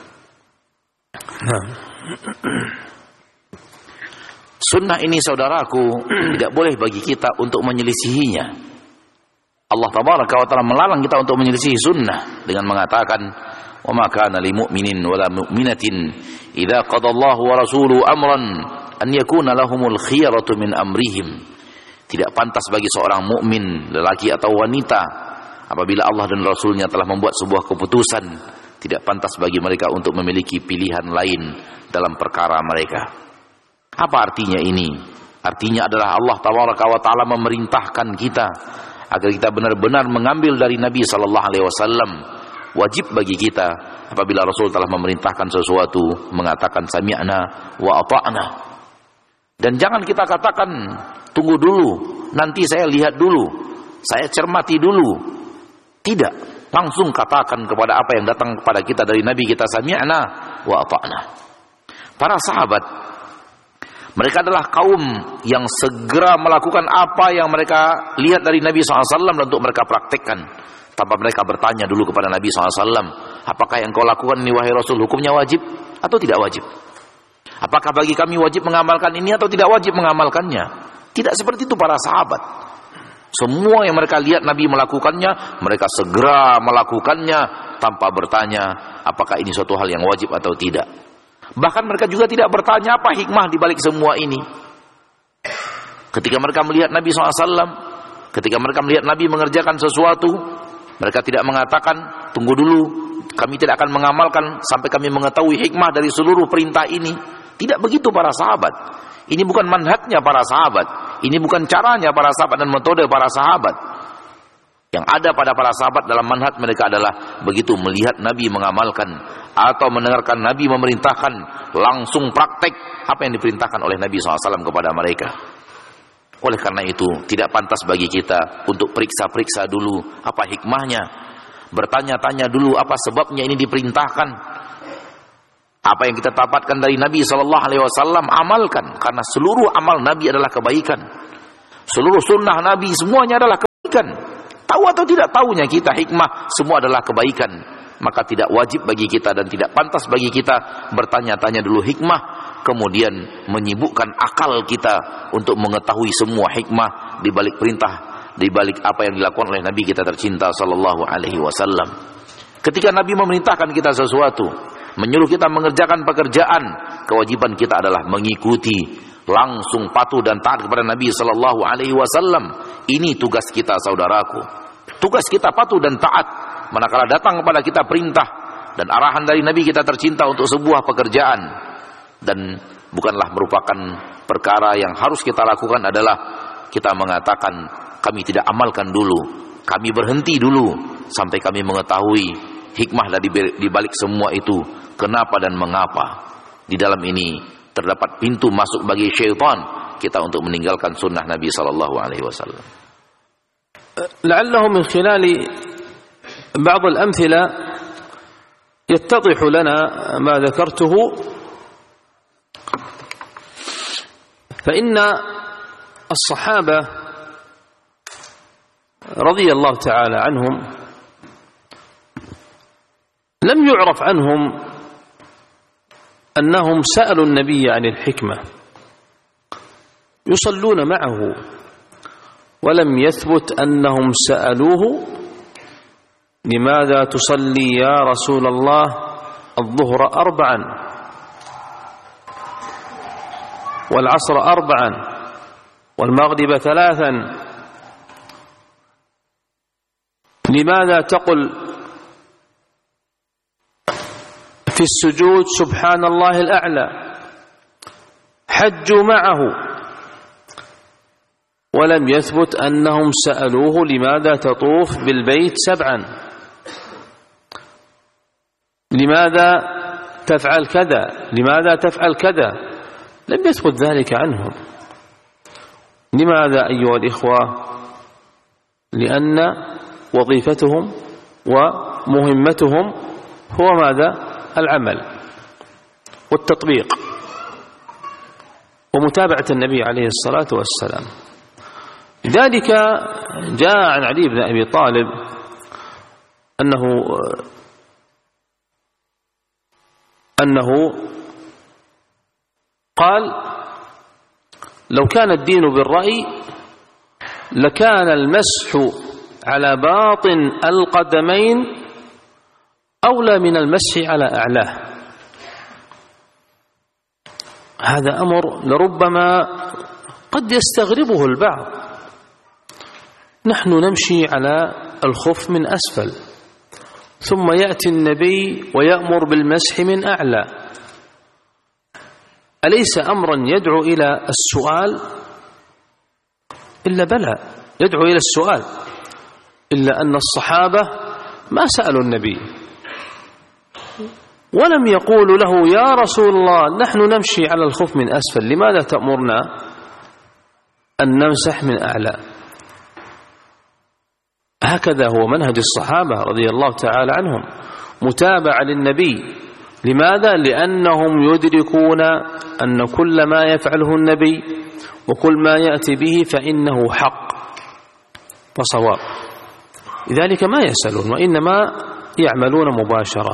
Speaker 2: Sunnah ini saudaraku tidak boleh bagi kita untuk menyelisihinya. Allah tabaraka wa taala melarang kita untuk menyelisihi sunnah dengan mengatakan, "Wa ma kana lil mu'minin wa la mu'minatin idza qada Allahu wa rasuluhu amran an yakuna lahumul khiyaratu min amrihim." Tidak pantas bagi seorang mukmin, lelaki atau wanita, apabila Allah dan Rasulnya telah membuat sebuah keputusan, tidak pantas bagi mereka untuk memiliki pilihan lain dalam perkara mereka. Apa artinya ini? Artinya adalah Allah tabaraka wa taala memerintahkan kita agar kita benar-benar mengambil dari Nabi sallallahu alaihi wasallam. Wajib bagi kita apabila Rasul telah memerintahkan sesuatu mengatakan sami'na wa ata'na. Dan jangan kita katakan tunggu dulu, nanti saya lihat dulu, saya cermati dulu. Tidak, langsung katakan kepada apa yang datang kepada kita dari Nabi kita, sami'na wa ata'na. Para sahabat, mereka adalah kaum yang segera melakukan apa yang mereka lihat dari Nabi SAW dan untuk mereka praktekkan tanpa mereka bertanya dulu kepada Nabi SAW, apakah yang kau lakukan ini wahai Rasul hukumnya wajib atau tidak wajib? Apakah bagi kami wajib mengamalkan ini atau tidak wajib mengamalkannya? Tidak seperti itu para sahabat. Semua yang mereka lihat Nabi melakukannya, mereka segera melakukannya tanpa bertanya apakah ini suatu hal yang wajib atau tidak. Bahkan mereka juga tidak bertanya apa hikmah di balik semua ini. Ketika mereka melihat Nabi SAW, ketika mereka melihat Nabi mengerjakan sesuatu, mereka tidak mengatakan tunggu dulu, kami tidak akan mengamalkan sampai kami mengetahui hikmah dari seluruh perintah ini. Tidak begitu para sahabat. Ini bukan manhajnya para sahabat, ini bukan caranya para sahabat dan metode para sahabat. Yang ada pada para sahabat dalam manhaj mereka adalah begitu melihat Nabi mengamalkan atau mendengarkan Nabi memerintahkan, langsung praktek apa yang diperintahkan oleh Nabi SAW kepada mereka. Oleh karena itu tidak pantas bagi kita untuk periksa-periksa dulu apa hikmahnya, bertanya-tanya dulu apa sebabnya ini diperintahkan. Apa yang kita dapatkan dari Nabi SAW amalkan, karena seluruh amal Nabi adalah kebaikan, seluruh sunnah Nabi semuanya adalah kebaikan. Tahu atau tidak tahunya kita hikmah semua adalah kebaikan, maka tidak wajib bagi kita dan tidak pantas bagi kita bertanya-tanya dulu hikmah, kemudian menyibukkan akal kita untuk mengetahui semua hikmah di balik perintah, di balik apa yang dilakukan oleh Nabi kita tercinta sallallahu alaihi wasallam. Ketika Nabi memerintahkan kita sesuatu, menyuruh kita mengerjakan pekerjaan, kewajiban kita adalah mengikuti, langsung patuh dan taat kepada Nabi sallallahu alaihi wasallam. Ini tugas kita, saudaraku. Tugas kita patuh dan taat manakala datang kepada kita perintah dan arahan dari Nabi kita tercinta untuk sebuah pekerjaan, dan bukanlah merupakan perkara yang harus kita lakukan adalah kita mengatakan kami tidak amalkan dulu, kami berhenti dulu sampai kami mengetahui hikmah di balik semua itu, kenapa dan mengapa. Di dalam ini terdapat pintu masuk bagi syaitan kita untuk meninggalkan sunnah Nabi sallallahu alaihi wasallam.
Speaker 1: لعله من خلال بعض الأمثلة يتضح لنا ما ذكرته، فإن الصحابة رضي الله تعالى عنهم لم يعرف عنهم أنهم سألوا النبي عن الحكمة، يصلون معه، ولم يثبت أنهم سألوه لماذا تصلي يا رسول الله الظهر 4 والعصر 4 والمغرب 3؟ لماذا تقل في السجود سبحان الله الأعلى؟ حجوا معه، ولم يثبت أنهم سألوه لماذا تطوف بالبيت 7؟ لماذا تفعل كذا؟ لماذا تفعل كذا؟ لم يثبت ذلك عنهم. لماذا أيها الإخوة؟ لأن وظيفتهم ومهمتهم هو ماذا؟ العمل والتطبيق ومتابعة النبي عليه الصلاة والسلام. لذلك جاء عن علي بن أبي طالب أنه قال: لو كان الدين بالرأي لكان المسح على باطن القدمين أولى من المسح على أعلاه. هذا أمر لربما قد يستغربه البعض. نحن نمشي على الخف من أسفل، ثم يأتي النبي ويأمر بالمسح من أعلى. أليس أمرا يدعو إلى السؤال؟ إلا بلى، يدعو إلى السؤال، إلا أن الصحابة ما سألوا النبي ولم يقولوا له يا رسول الله نحن نمشي على الخف من أسفل، لماذا تأمرنا أن نمسح من أعلى؟ هكذا هو منهج الصحابة رضي الله تعالى عنهم، متابعة للنبي. لماذا؟ لأنهم يدركون أن كل ما يفعله النبي وكل ما يأتي به فإنه حق وصواب، لذلك ما يسألون وإنما يعملون مباشرة.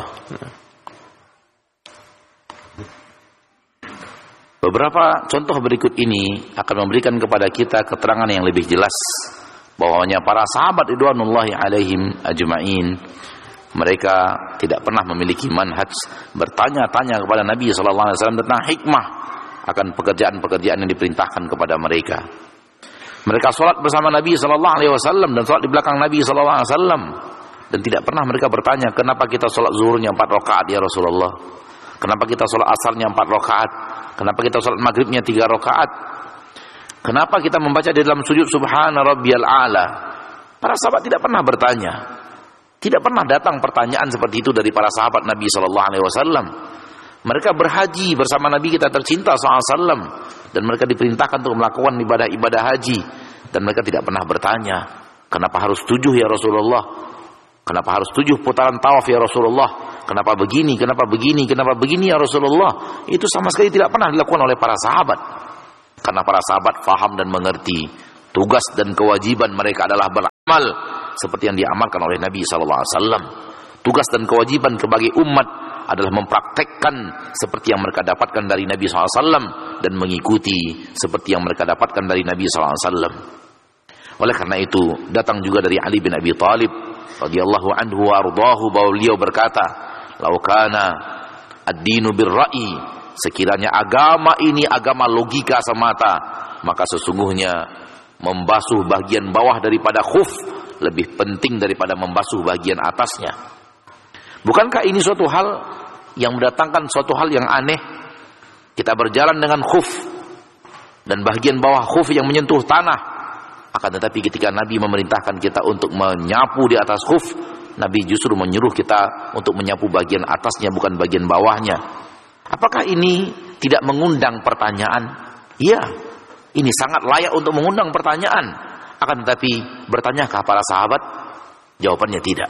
Speaker 2: Beberapa contoh berikut ini akan memberikan kepada kita keterangan yang lebih jelas bahwanya para sahabat ridwanullahi alaihim ajma'in, mereka tidak pernah memiliki manhaj bertanya-tanya kepada Nabi sallallahu alaihi wasallam tentang hikmah akan pekerjaan-pekerjaan yang diperintahkan kepada mereka. Mereka salat bersama Nabi sallallahu alaihi wasallam dan salat di belakang Nabi sallallahu alaihi wasallam, dan tidak pernah mereka bertanya, kenapa kita salat zuhurnya 4 rakaat ya Rasulullah? Kenapa kita salat asarnya 4 rakaat? Kenapa kita salat maghribnya 3 rakaat? Kenapa kita membaca di dalam sujud subhana rabbiyal a'la? Para sahabat tidak pernah bertanya. Tidak pernah datang pertanyaan seperti itu dari para sahabat Nabi sallallahu alaihi wasallam. Mereka berhaji bersama Nabi kita tercinta sallallahu alaihi wasallam, dan mereka diperintahkan untuk melakukan ibadah-ibadah haji, dan mereka tidak pernah bertanya, kenapa harus 7 ya Rasulullah? Kenapa harus 7 putaran tawaf ya Rasulullah? Kenapa begini? Kenapa begini? Kenapa begini ya Rasulullah? Itu sama sekali tidak pernah dilakukan oleh para sahabat. Karena para sahabat faham dan mengerti tugas dan kewajiban mereka adalah amal seperti yang diamalkan oleh Nabi SAW. Tugas dan kewajiban sebagai umat adalah mempraktekkan seperti yang mereka dapatkan dari Nabi SAW dan mengikuti seperti yang mereka dapatkan dari Nabi SAW. Oleh karena itu, datang juga dari Ali bin Abi Thalib radhiyallahu anhu wa ardhahu, bahwa beliau berkata, "Lau kana ad-dinu bir-ra'yi," sekiranya agama ini agama logika semata, maka sesungguhnya membasuh bagian bawah daripada khuf lebih penting daripada membasuh bagian atasnya. Bukankah ini suatu hal yang mendatangkan suatu hal yang aneh? Kita berjalan dengan khuf dan bagian bawah khuf yang menyentuh tanah. Akan tetapi ketika Nabi memerintahkan kita untuk menyapu di atas khuf, Nabi justru menyuruh kita untuk menyapu bagian atasnya, bukan bagian bawahnya. Apakah ini tidak mengundang pertanyaan? Iya, ini sangat layak untuk mengundang pertanyaan. Akan tetapi, bertanyakah para sahabat? Jawabannya tidak.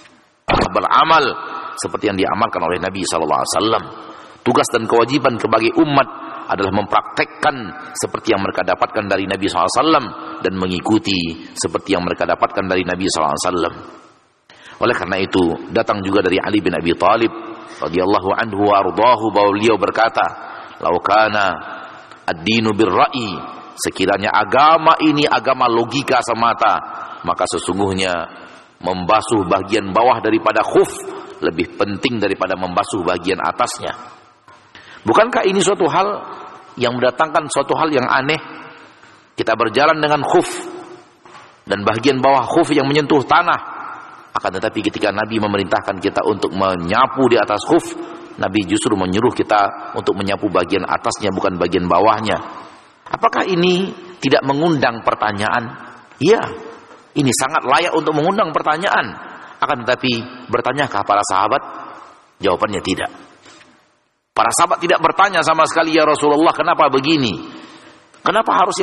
Speaker 2: Beramal seperti yang diamalkan oleh Nabi SAW. Tugas dan kewajiban sebagai umat adalah mempraktekkan seperti yang mereka dapatkan dari Nabi SAW dan mengikuti seperti yang mereka dapatkan dari Nabi SAW. Oleh karena itu, datang juga dari Ali bin Abi Thalib radhiyallahu anhu wa ardhahu, bahwa beliau berkata, "Lau kana ad-dinu bir-ra'yi," sekiranya agama ini agama logika semata, maka sesungguhnya membasuh bagian bawah daripada khuf lebih penting daripada membasuh bagian atasnya. Bukankah ini suatu hal yang mendatangkan suatu hal yang aneh? Kita berjalan dengan khuf dan bagian bawah khuf yang menyentuh tanah. Akan tetapi ketika Nabi memerintahkan kita untuk menyapu di atas khuf, Nabi justru menyuruh kita untuk menyapu bagian atasnya, bukan bagian bawahnya. Apakah ini tidak mengundang pertanyaan? Iya, ini sangat layak untuk mengundang pertanyaan. Akan tetapi, bertanyakah para sahabat? Jawabannya tidak. Para sahabat tidak bertanya sama sekali, "Ya Rasulullah, kenapa begini? Kenapa harus